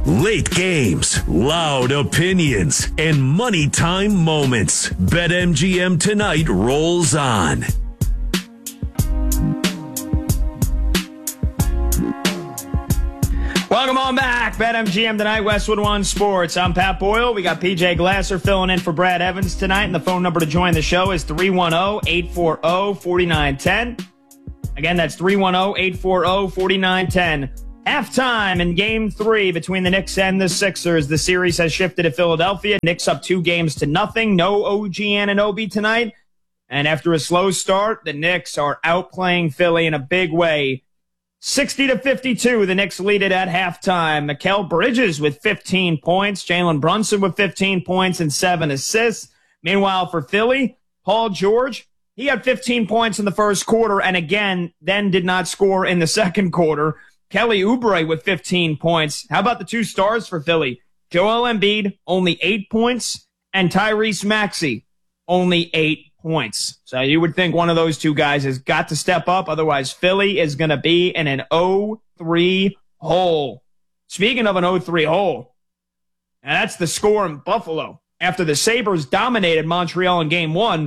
Late games, loud opinions, and money time moments. BetMGM tonight rolls on. Welcome on back. BetMGM tonight, Westwood One Sports. I'm Pat Boyle. We got PJ Glasser filling in for Brad Evans tonight, and the phone number to join the show is 310-840-4910. Again, that's 310-840-4910. Halftime in Game 3 between the Knicks and the Sixers. The series has shifted to Philadelphia. Knicks up 2-0. No OG Anunoby tonight. And after a slow start, the Knicks are outplaying Philly in a big way. 60-52, the Knicks lead it at halftime. Mikal Bridges with 15 points. Jalen Brunson with 15 points and 7 assists. Meanwhile, for Philly, Paul George, he had 15 points in the first quarter and again, then did not score in the second quarter. Kelly Oubre with 15 points. How about the two stars for Philly? Joel Embiid, only 8 points, and Tyrese Maxey, only 8 points. So you would think one of those two guys has got to step up. Otherwise, Philly is going to be in an 0-3 hole. Speaking of an 0-3 hole, and that's the score in Buffalo. After the Sabres dominated Montreal in Game 1,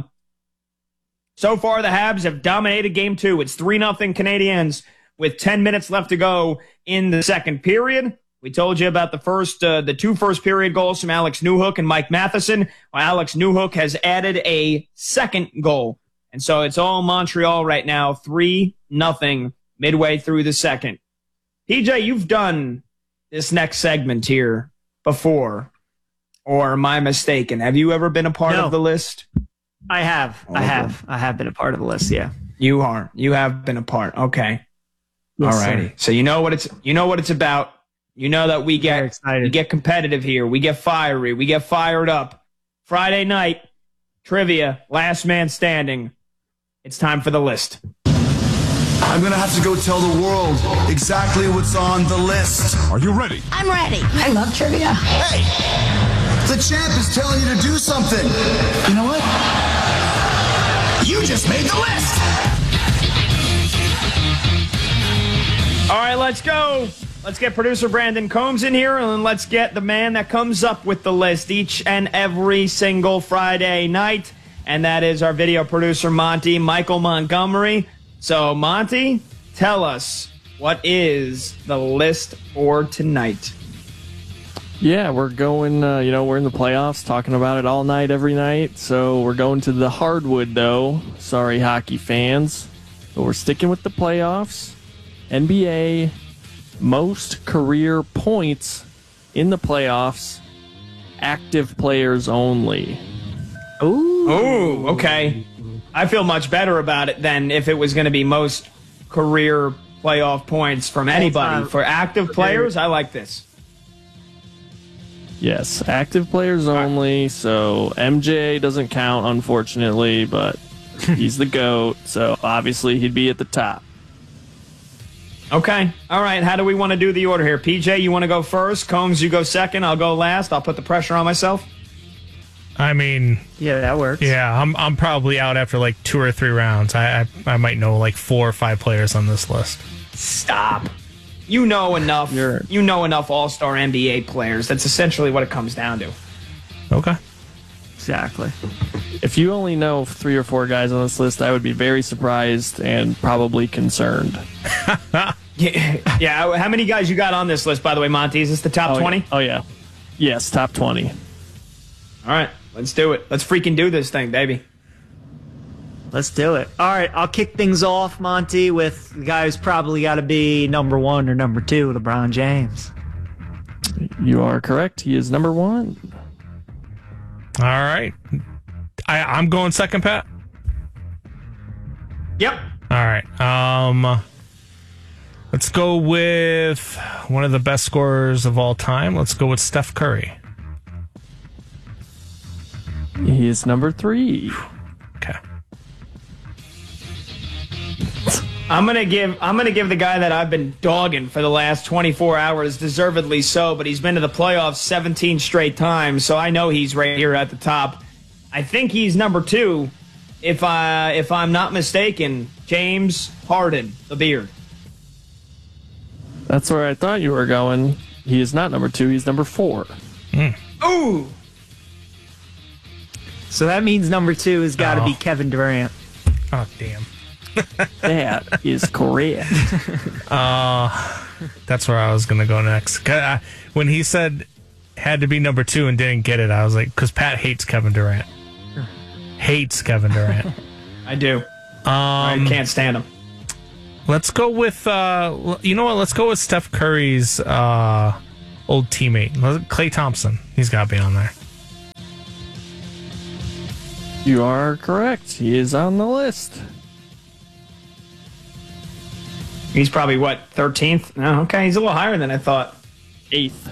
so far the Habs have dominated Game 2. It's 3-0 Canadiens with 10 minutes left to go in the second period. We told you about the two first period goals from Alex Newhook and Mike Matheson. Well, Alex Newhook has added a second goal. And so it's all Montreal right now, 3-0 midway through the second. PJ, you've done this next segment here before, or am I mistaken? Have you ever been a part of the list? I have. Okay. I have been a part of the list, yeah. You are. You have been a part. Okay. Yes, all righty. So you know what it's about. You know that we get competitive here. We get fiery. We get fired up. Friday night, trivia, last man standing. It's time for the list. I'm going to have to go tell the world exactly what's on the list. Are you ready? I'm ready. I love trivia. Hey, the champ is telling you to do something. You know what? You just made the list. All right, let's go. Let's get producer Brandon Combs in here, and let's get the man that comes up with the list each and every single Friday night, and that is our video producer, Michael Montgomery. So, Monty, tell us, what is the list for tonight? Yeah, we're going, we're in the playoffs, talking about it all night, every night, so we're going to the hardwood, though. Sorry, hockey fans, but we're sticking with the playoffs. NBA most career points in the playoffs, active players only. Ooh, okay. I feel much better about it than if it was going to be most career playoff points from anybody. For active players, I like this. Yes, active players only, so MJ doesn't count, unfortunately, but he's the GOAT, so obviously he'd be at the top. Okay. All right. How do we want to do the order here? PJ, you want to go first? Combs, you go second. I'll go last. I'll put the pressure on myself. I mean, yeah, that works. Yeah, I'm probably out after like 2 or 3 rounds. I might know like 4 or 5 players on this list. Stop. You know enough. You know enough All-Star NBA players. That's essentially what it comes down to. Okay. Exactly. If you only know 3 or 4 guys on this list, I would be very surprised and probably concerned. Yeah. How many guys you got on this list, by the way, Monty? Is this the top 20? Oh, yeah. Yes, top 20. All right. Let's do it. Let's freaking do this thing, baby. Let's do it. All right. I'll kick things off, Monty, with the guy who's probably got to be number 1 or number 2, LeBron James. You are correct. He is number 1. All right. I'm going second, Pat. Yep. All right. Let's go with one of the best scorers of all time. Let's go with Steph Curry. He is number 3. Okay. I'm gonna give the guy that I've been dogging for the last 24 hours, deservedly so, but he's been to the playoffs 17 straight times, so I know he's right here at the top. I think he's number 2, if I'm not mistaken. James Harden, the beard. That's where I thought you were going. He is not number 2. He's number 4. Ooh. So that means number 2 has got to be Kevin Durant. Oh, damn. That is correct. That's where I was going to go next. When he said had to be number 2 and didn't get it, I was like, because Pat hates Kevin Durant. Hates Kevin Durant. I do. I can't stand him. Let's go with, you know what? Let's go with Steph Curry's old teammate, Klay Thompson. He's got to be on there. You are correct. He is on the list. He's probably, 13th? No, okay, he's a little higher than I thought. 8th.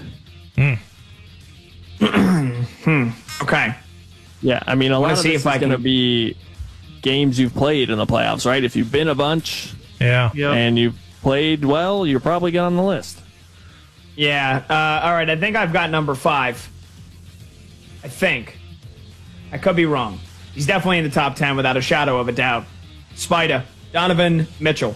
Okay. Yeah, I mean, a lot of see this if is I going to can- be games you've played in the playoffs, right? If you've been a bunch Yeah. and you've played well, you're probably get on the list. Yeah, all right, I think I've got number 5. I think. I could be wrong. He's definitely in the top 10 without a shadow of a doubt. Spider, Donovan Mitchell.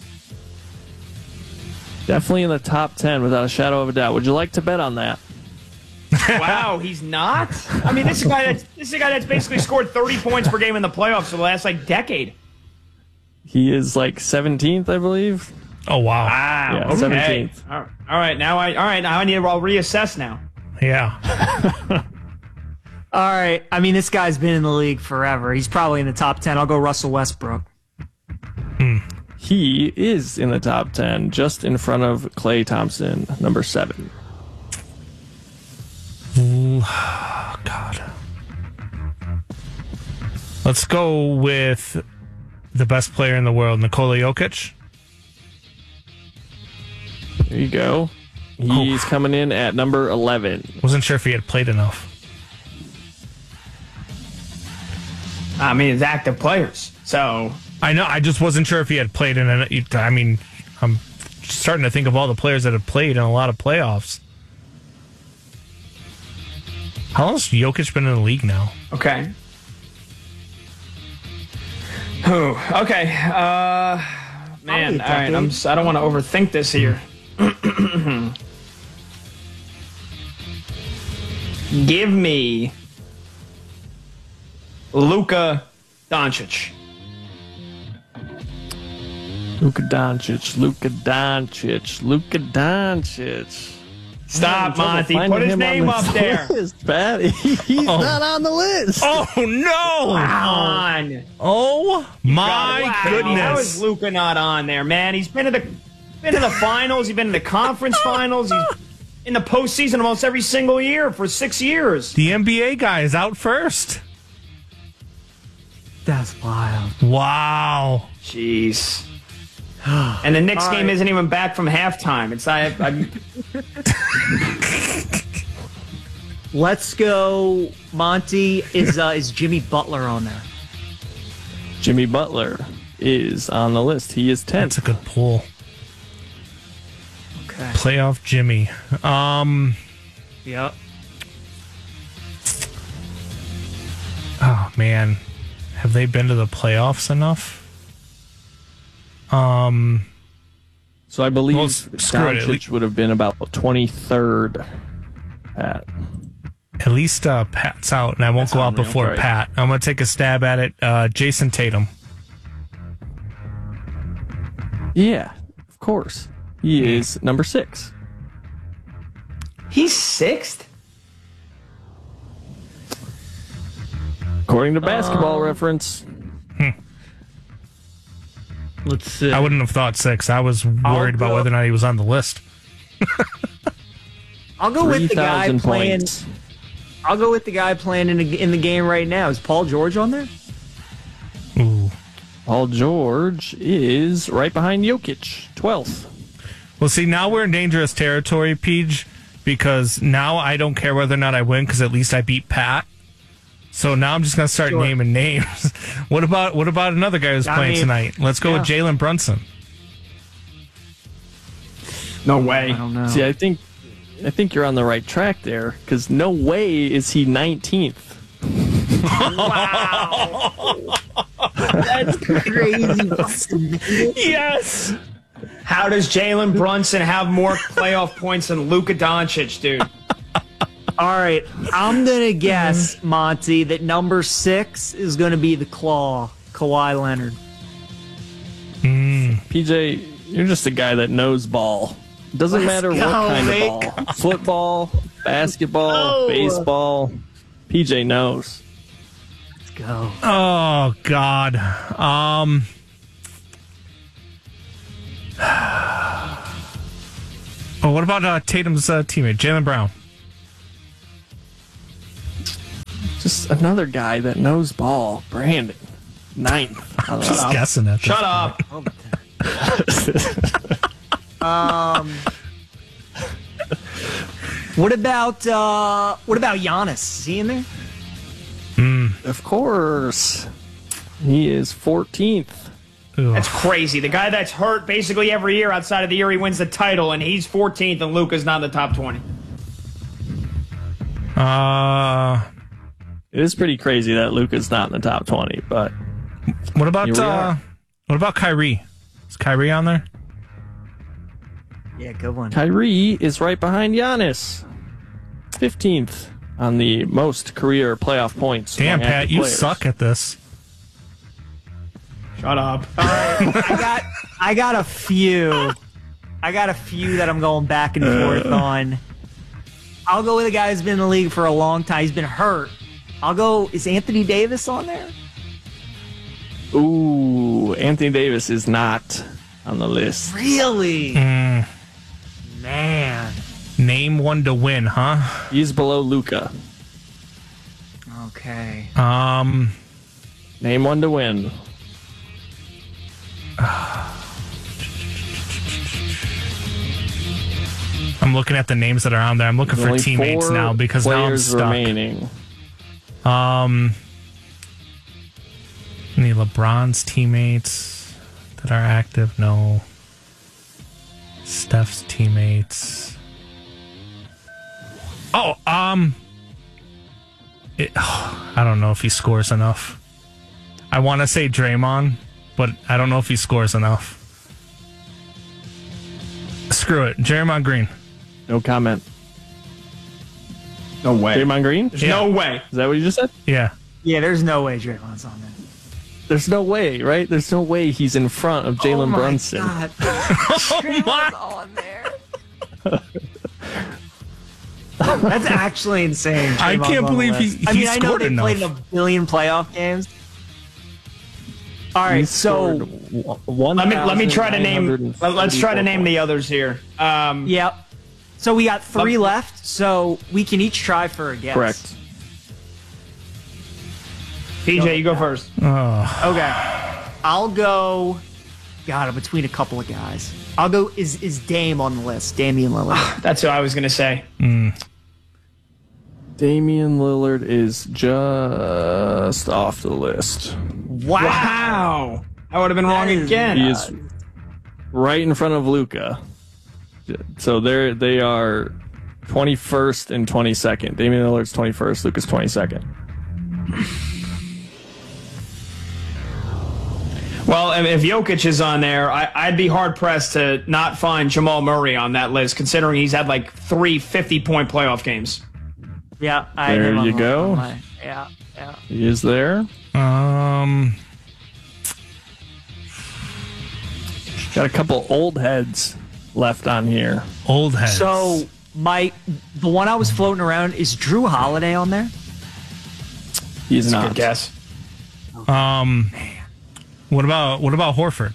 Definitely in the top 10 without a shadow of a doubt. Would you like to bet on that? Wow, he's not? I mean, this is a guy that's basically scored 30 points per game in the playoffs for the last, decade. He is like 17th, I believe. Oh, wow. Wow. Yeah, Okay. 17th. All right, now I need to reassess now. Yeah. All right. I mean, this guy's been in the league forever. He's probably in the top 10. I'll go Russell Westbrook. He is in the top 10, just in front of Klay Thompson, number 7. God. Let's go with the best player in the world, Nikola Jokic. There you go. He's coming in at number 11. Wasn't sure if he had played enough. I mean, it's active players, so... I know. I just wasn't sure if he had played in it. I mean, I'm starting to think of all the players that have played in a lot of playoffs. How long has Jokic been in the league now? Okay. Ooh, okay. Man, all right. I don't want to overthink this here. Give me Luka Doncic. Luka Doncic. Stop, Monty. Put his name up there. Pat. He's not on the list. Oh, no. On. Oh, my How goodness. is Luka not on there, man? He's been to the finals. He's been in the conference finals. He's in the postseason almost every single year for 6 years. The NBA guy is out first. That's wild. Wow. Jeez. And the Knicks game isn't even back from halftime. It's Let's go, Monty. Is Jimmy Butler on there? Jimmy Butler is on the list. He is 10th. That's a good pull. Okay. Playoff Jimmy. Yep. Oh, man. Have they been to the playoffs enough? So I believe Well, screw it. Doncic would have been about 23rd. Pat. At least Pat's out, and I won't go out unreal. before Right. Pat. I'm going to take a stab at it. Jason Tatum. Yeah, of course. He is number 6. he's 6th. According to Basketball Reference. Let's see. I wouldn't have thought 6. I was worried about go- whether or not he was on the list. I'll go with the guy 3,000 playing. points. I'll go with the guy playing in the game right now. Is Paul George on there? Ooh. Paul George is right behind Jokic, 12th. Well, see, now we're in dangerous territory, Peach, because now I don't care whether or not I win, because at least I beat Pat. So now I'm just going to start naming names. What about another guy who's playing tonight? Let's go with Jalen Brunson. No way. I don't know. See, I think you're on the right track there, because no way is he 19th. That's crazy. Yes! How does Jalen Brunson have more playoff points than Luka Doncic, dude? All right, I'm going to guess, Monty, that number 6 is going to be the Claw, Kawhi Leonard. PJ, you're just a guy that knows ball. Doesn't matter what kind of ball. Football, basketball, baseball. PJ knows. Let's go. Oh, God. Oh, what about Tatum's teammate, Jaylen Brown? Just another guy that knows ball. Brandon. 9th. I'm just guessing at this. Shut up. What about Giannis? Is he in there? Of course. He is 14th. That's crazy. The guy that's hurt basically every year outside of the year he wins the title, and he's 14th, and Luka's not in the top 20. It is pretty crazy that Luka's not in the top 20, but what about Kyrie? Is Kyrie on there? Yeah, good one. Kyrie is right behind Giannis. 15th on the most career playoff points. Damn, among Pat, active you players. suck at this. Shut up. All right, I got a few. I got a few that I'm going back and forth on. I'll go with a guy who's been in the league for a long time. He's been hurt. I'll go. Is Anthony Davis on there? Ooh, Anthony Davis is not on the list. Really? Man. Name one to win, huh? He's below Luka. Okay. Name one to win. I'm looking at the names that are on there. I'm looking for Only teammates 4 now because now I'm players stuck. remaining. Any LeBron's teammates that are active? No. Steph's teammates. Oh, I don't know if he scores enough. I want to say Draymond, but I don't know if he scores enough. Screw it. Draymond Green. No comment. No way. Draymond Green? There's no way. Is that what you just said? Yeah. Yeah, there's no way Draymond's on there. There's no way, right? There's no way he's in front of Jalen Brunson. God. Draymond's on there. That's actually insane. I Draymond's can't on the believe list. he I know scored they enough. played a billion playoff games. All He right, so scored Let me try to name. Let's try to name the others here. yep. So we got 3 left, so we can each try for a guess. Correct. PJ, you go first. Okay. I'll go. God, I'm between a couple of guys. I'll go. Is Dame on the list? Damian Lillard. That's what I was gonna say. Damian Lillard is just off the list. Wow. I would have been wrong again. He is right in front of Luka. So they are 21st and 22nd. Damian Lillard's 21st, Luka's 22nd. Well, if Jokic is on there, I'd be hard-pressed to not find Jamal Murray on that list, considering he's had like 3 50-point playoff games. Yeah, I There have him on you my- go. on my- yeah. He is there. Got a couple old heads left on here. Old heads. So the one I was floating around, is Drew Holiday on there? He's not. Good guess. What about Horford?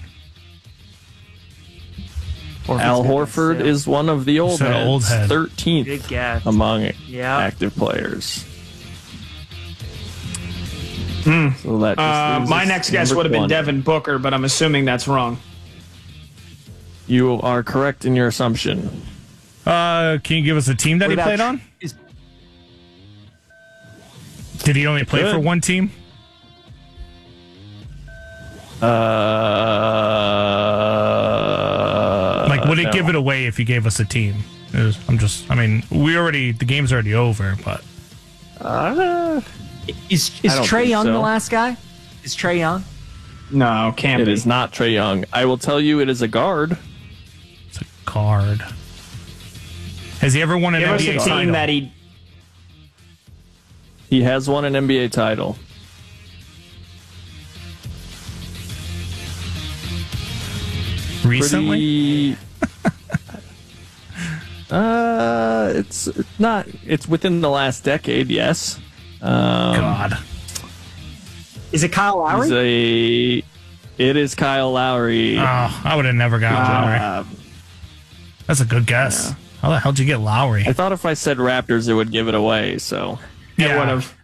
Al Horford is one of the old So heads. old head. 13th Good guess. among Yeah. active players. So that just leaves My us next guess number would have been 20. Devin Booker, but I'm assuming that's wrong. You are correct in your assumption. Can you give us a team that What he about played on? is- Did he only play Good. for one team? Like, would it No. give it away if you gave us a team? The game's already over, but Is I don't Trae think Young so. the last guy? Is Trae Young? No, can't It be. is not Trae Young. I will tell you it is a guard. card. Has he ever won an Give us NBA a title? team that he. He has won an NBA title. Recently? It's not. It's within the last decade. Yes. God. Is it Kyle Lowry? It is Kyle Lowry. Oh, I would have never gotten Lowry. That's a good guess. Yeah. How the hell did you get Lowry? I thought if I said Raptors, it would give it away. So Yeah.